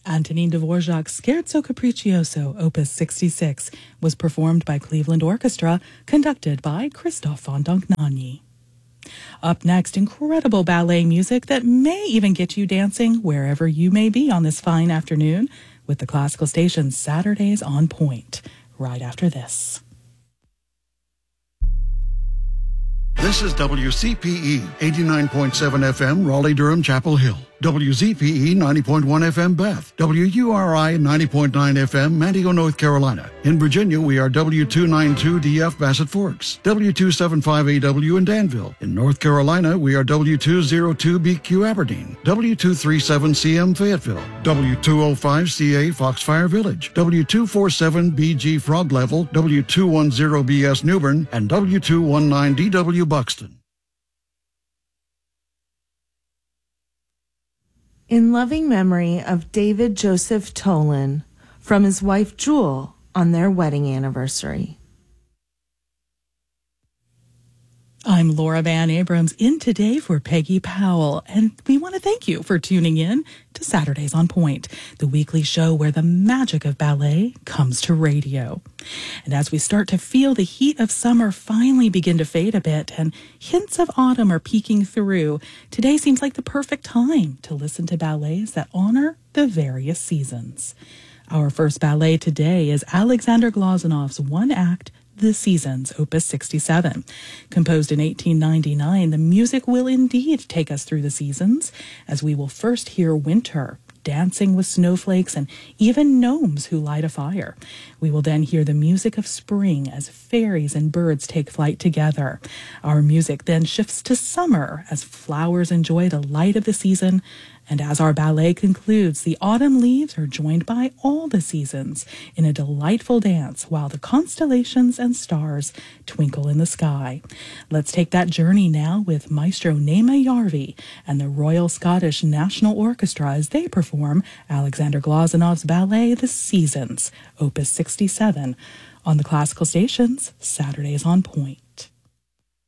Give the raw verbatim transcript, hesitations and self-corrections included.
Antonin Dvorak's Scherzo Capriccioso, Opus sixty-six, was performed by Cleveland Orchestra, conducted by Christoph von Dohnanyi. Up next, incredible ballet music that may even get you dancing wherever you may be on this fine afternoon with the Classical Station's Saturdays on Point, right after this. This is W C P E eighty-nine point seven F M, Raleigh-Durham, Chapel Hill. W Z P E ninety point one F M, Beth. W U R I ninety point nine F M, Manteo, North Carolina. In Virginia, we are W two ninety-two D F, Bassett Forks. W two seventy-five A W in Danville. In North Carolina, we are W two oh two B Q, Aberdeen. W two thirty-seven C M, Fayetteville. W two oh five C A, Foxfire Village. W two forty-seven B G, Frog Level. W two ten B S, Newbern. And W two nineteen D W, Buxton. In loving memory of David Joseph Tolan, from his wife Jewel on their wedding anniversary. I'm Laura Van Abrams, in today for Peggy Powell, and we want to thank you for tuning in to Saturdays on Point, the weekly show where the magic of ballet comes to radio. And as we start to feel the heat of summer finally begin to fade a bit and hints of autumn are peeking through, today seems like the perfect time to listen to ballets that honor the various seasons. Our first ballet today is Alexander Glozunov's one-act The Seasons, Opus sixty-seven. Composed in eighteen ninety-nine, the music will indeed take us through the seasons, as we will first hear winter, dancing with snowflakes and even gnomes who light a fire. We will then hear the music of spring as fairies and birds take flight together. Our music then shifts to summer as flowers enjoy the light of the season. And as our ballet concludes, the autumn leaves are joined by all the seasons in a delightful dance while the constellations and stars twinkle in the sky. Let's take that journey now with Maestro Nema Järvi and the Royal Scottish National Orchestra as they perform Alexander Glozunov's ballet The Seasons, Opus sixty-seven, on the Classical Station's Saturdays on Point.